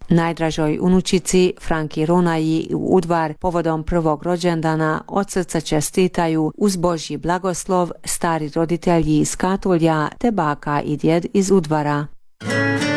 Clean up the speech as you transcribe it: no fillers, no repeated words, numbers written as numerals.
Najdražoj unučici Franki Ronaji u Udvar povodom prvog rođendana od srca čestitaju uz Božji blagoslov stari roditelji iz Katulja te baka i djed iz Udvara.